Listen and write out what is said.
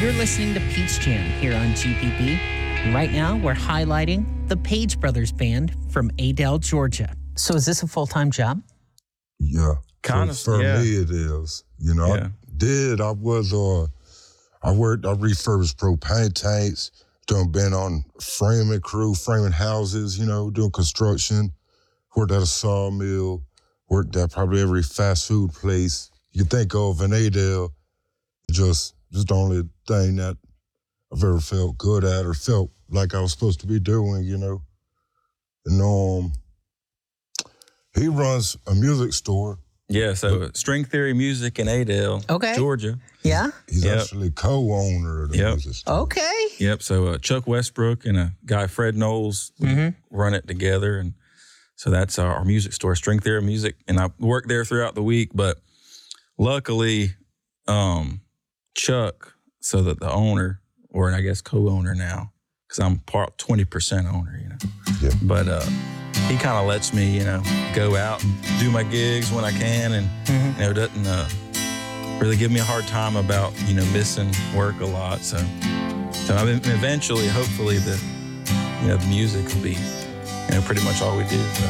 You're listening to Peach Jam here on GPB. Right now, we're highlighting the Page Brothers Band from Adel, Georgia. So is this a full-time job? Yeah. For me, it is. You know, I refurbished propane tanks, been on framing crew, framing houses, you know, doing construction, worked at a sawmill, worked at probably every fast food place you think of in Adel. Just the only thing that I've ever felt good at or felt like I was supposed to be doing, you know. And he runs a music store. Yeah, so String Theory Music in Adel, Georgia. Yeah? He's actually co-owner of the music store. Okay. Yep, so Chuck Westbrook and a guy, Fred Knowles, run it together. And so that's our music store, String Theory Music. And I work there throughout the week, but luckily, Chuck, so that the owner, or I guess co-owner now, because I'm 20% owner, you know. Yeah. But he kind of lets me, you know, go out and do my gigs when I can, and you know, doesn't really give me a hard time about, you know, missing work a lot. So I mean, eventually, hopefully, the music will be, you know, pretty much all we do. So.